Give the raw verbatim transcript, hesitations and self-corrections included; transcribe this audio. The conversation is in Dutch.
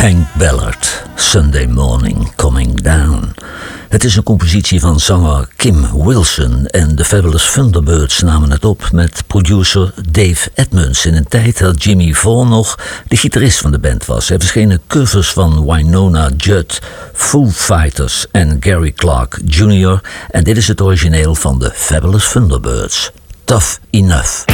Hank Ballard, Sunday Morning Coming Down. Het is een compositie van zanger Kim Wilson en de Fabulous Thunderbirds namen het op met producer Dave Edmunds in een tijd dat Jimmy Vaughan nog de gitarist van de band was. Er verschenen covers van Wynonna Judd, Foo Fighters en Gary Clark junior en dit is het origineel van de Fabulous Thunderbirds, Tough Enough.